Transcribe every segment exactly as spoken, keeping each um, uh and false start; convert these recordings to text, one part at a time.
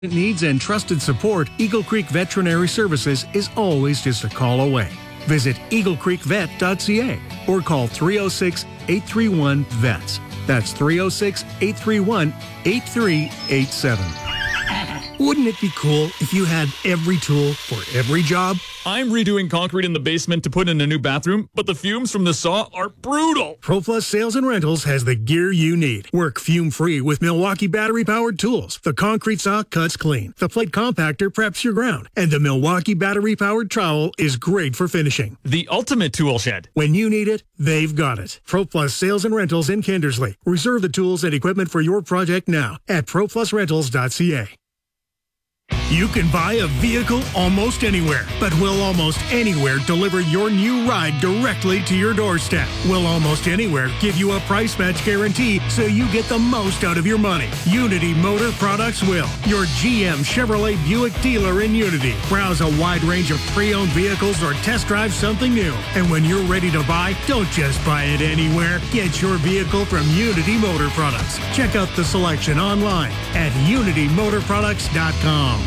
Needs and trusted support, Eagle Creek Veterinary Services is always just a call away. Visit eagle creek vet dot c a or call three oh six, eight three one, V E T S. That's three oh six, eight three one, eight three eight seven. Wouldn't it be cool if you had every tool for every job? I'm redoing concrete in the basement to put in a new bathroom, but the fumes from the saw are brutal. ProPlus Sales and Rentals has the gear you need. Work fume-free with Milwaukee battery-powered tools. The concrete saw cuts clean. The plate compactor preps your ground. And the Milwaukee battery-powered trowel is great for finishing. The ultimate tool shed. When you need it, they've got it. ProPlus Sales and Rentals in Kindersley. Reserve the tools and equipment for your project now at pro plus rentals dot c a. You can buy a vehicle almost anywhere, but Will Almost Anywhere deliver your new ride directly to your doorstep. Will Almost Anywhere give you a price match guarantee so you get the most out of your money. Unity Motor Products will, your G M Chevrolet Buick dealer in Unity. Browse a wide range of pre-owned vehicles or test drive something new. And when you're ready to buy, don't just buy it anywhere. Get your vehicle from Unity Motor Products. Check out the selection online at unity motor products dot com.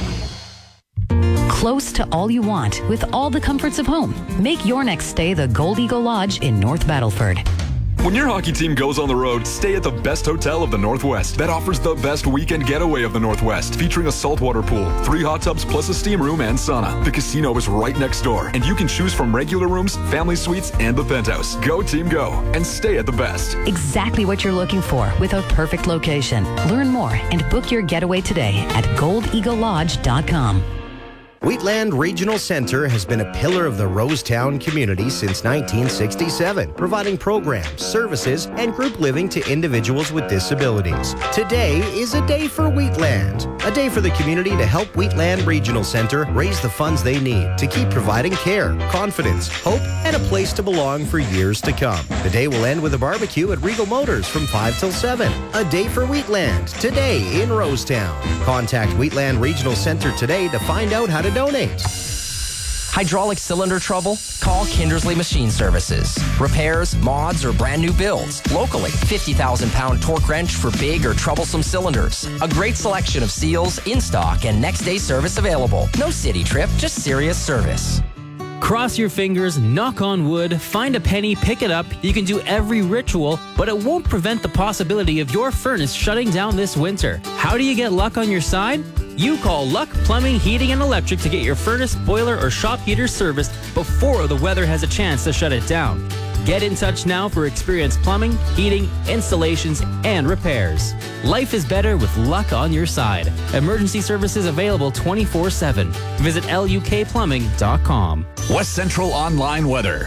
Close to all you want with all the comforts of home. Make your next stay the Gold Eagle Lodge in North Battleford. When your hockey team goes on the road, stay at the best hotel of the Northwest. That offers the best weekend getaway of the Northwest, featuring a saltwater pool, three hot tubs plus a steam room and sauna. The casino is right next door, and you can choose from regular rooms, family suites, and the penthouse. Go team go, and stay at the best. Exactly what you're looking for with a perfect location. Learn more and book your getaway today at gold eagle lodge dot com. Wheatland Regional Center has been a pillar of the Rosetown community since nineteen sixty-seven, providing programs, services, and group living to individuals with disabilities. Today is a day for Wheatland, a day for the community to help Wheatland Regional Center raise the funds they need to keep providing care, confidence, hope, and a place to belong for years to come. The day will end with a barbecue at Regal Motors from five till seven. A day for Wheatland, today in Rosetown. Contact Wheatland Regional Center today to find out how to donate. Hydraulic cylinder trouble? Call Kindersley Machine Services. Repairs, mods, or brand new builds. Locally, fifty thousand pound torque wrench for big or troublesome cylinders. A great selection of seals in stock and next day service available. No city trip, just serious service. Cross your fingers, knock on wood, find a penny, pick it up. You can do every ritual, but it won't prevent the possibility of your furnace shutting down this winter. How do you get luck on your side? You call Luck Plumbing, Heating, and Electric to get your furnace, boiler, or shop heater serviced before the weather has a chance to shut it down. Get in touch now for experienced plumbing, heating, installations, and repairs. Life is better with Luck on your side. Emergency services available twenty-four seven. Visit L U K plumbing dot com. West Central Online Weather.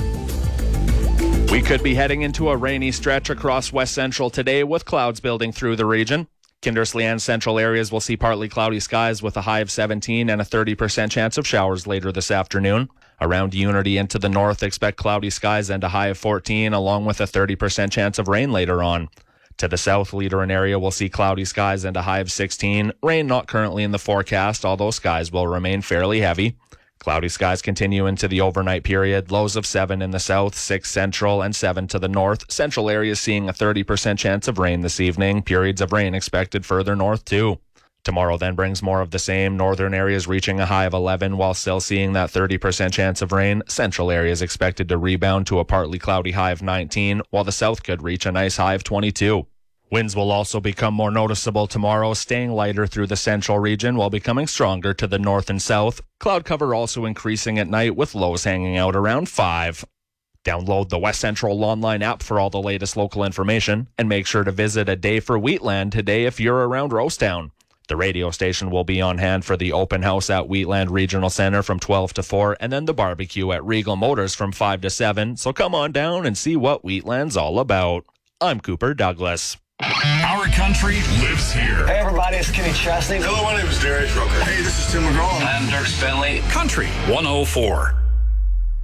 We could be heading into a rainy stretch across West Central today with clouds building through the region. Kindersley and central areas will see partly cloudy skies with a high of seventeen and a thirty percent chance of showers later this afternoon. Around Unity and to the north, expect cloudy skies and a high of fourteen, along with a thirty percent chance of rain later on. To the south, Leader and area will see cloudy skies and a high of sixteen. Rain not currently in the forecast, although skies will remain fairly heavy. Cloudy skies continue into the overnight period. Lows of seven in the south, six central, and seven to the north. Central areas seeing a thirty percent chance of rain this evening. Periods of rain expected further north too. Tomorrow then brings more of the same. Northern areas reaching a high of eleven while still seeing that thirty percent chance of rain. Central areas expected to rebound to a partly cloudy high of nineteen, while the south could reach a nice high of twenty-two. Winds will also become more noticeable tomorrow, staying lighter through the central region while becoming stronger to the north and south. Cloud cover also increasing at night with lows hanging out around five. Download the West Central online app for all the latest local information, and make sure to visit a day for Wheatland today if you're around Rosetown. The radio station will be on hand for the open house at Wheatland Regional Center from twelve to four, and then the barbecue at Regal Motors from five to seven, so come on down and see what Wheatland's all about. I'm Cooper Douglas. Our country lives here. Hey everybody, it's Kenny Chesney. Hello, my name is Darius Rucker. Hey, this is Tim McGraw. I'm Dirk Bentley. Country one oh four.